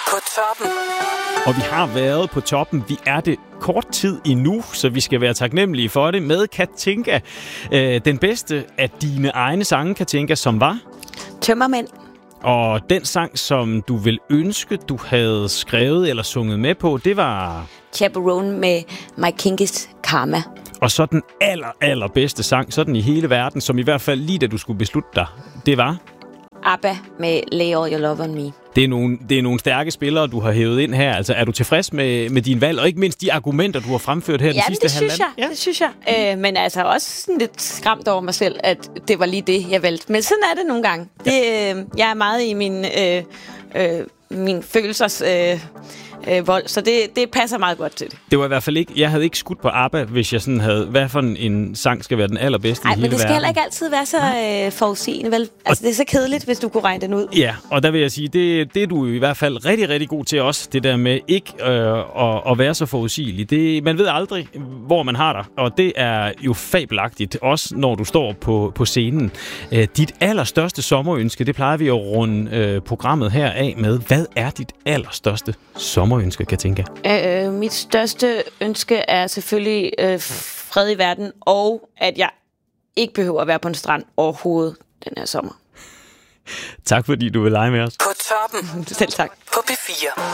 På toppen. Og vi har været på toppen. Vi er det kort tid endnu, så vi skal være taknemmelige for det med Katinka. Den bedste af dine egne sange, Katinka, som var? Tømmermænd. Og den sang, som du vil ønske, du havde skrevet eller sunget med på, det var? Chaperone med My Kinkies Karma. Og så den allerbedste sang, sådan i hele verden, som i hvert fald lige da du skulle beslutte dig, det var? ABBA med Lay All Your Love On Me. Det er nogle stærke spillere, du har hævet ind her. Altså, er du tilfreds med din valg, og ikke mindst de argumenter, du har fremført her den sidste halvanden? Ja, det synes jeg. Men altså også sådan lidt skræmt over mig selv, at det var lige det, jeg valgte. Men sådan er det nogle gange. Jeg er meget i min følelsers vold, så det passer meget godt til det. Det var i hvert fald ikke, jeg havde ikke skudt på ABBA, hvis jeg sådan havde, hvad for en sang skal være den allerbedste i hele verden. Nej, men det skal heller ikke altid være så forudsigende, vel? Altså, det er så kedeligt, hvis du kunne regne den ud. Ja, og der vil jeg sige, det er du i hvert fald rigtig, rigtig god til også, det der med ikke at være så forudsigelig. Man ved aldrig, hvor man har dig, og det er jo fabelagtigt, også når du står på scenen. Dit allerstørste sommerønske, det plejer vi at runde programmet her af med. Hvad er dit allerstørste sommerønske, Katinka? Mit største ønske er selvfølgelig fred i verden, og at jeg ikke behøver at være på en strand overhovedet den her sommer. Tak fordi du vil lege med os. På toppen. Selv tak. På P4.